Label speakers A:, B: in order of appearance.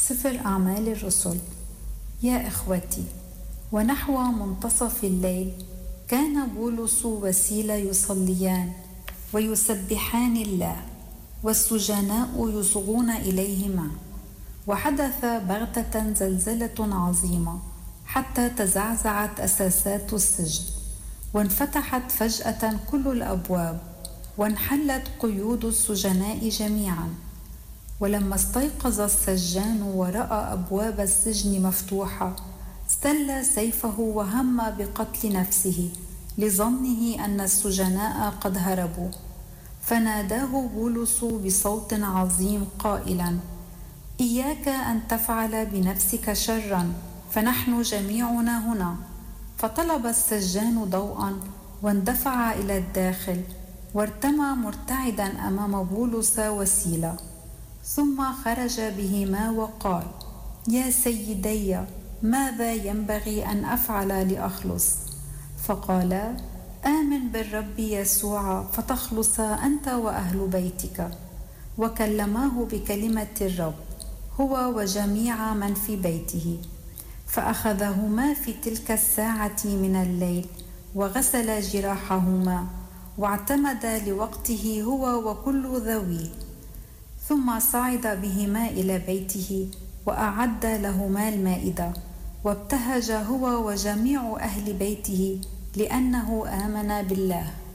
A: سفر أعمال الرسل. يا إخوتي، ونحو منتصف الليل كان بولس وسيلة يصليان ويسبحان الله، والسجناء يصغون إليهما. وحدث بغتة زلزلة عظيمة حتى تزعزعت أساسات السجن، وانفتحت فجأة كل الأبواب، وانحلت قيود السجناء جميعا. ولما استيقظ السجان ورأى أبواب السجن مفتوحة، استل سيفه وهم بقتل نفسه لظنه أن السجناء قد هربوا. فناداه بولس بصوت عظيم قائلا: إياك أن تفعل بنفسك شرا، فنحن جميعنا هنا. فطلب السجان ضوءا واندفع إلى الداخل، وارتمى مرتعدا أمام بولس وسيلة، ثم خرج بهما وقال: يا سيدي، ماذا ينبغي أن أفعل لأخلص؟ فقالا: آمن بالرب يسوع فتخلص أنت وأهل بيتك. وكلماه بكلمة الرب هو وجميع من في بيته. فأخذهما في تلك الساعة من الليل وغسل جراحهما، واعتمد لوقته هو وكل ذويه. ثم صعد بهما إلى بيته وأعد لهما المائدة، وابتهج هو وجميع أهل بيته لأنه آمن بالله.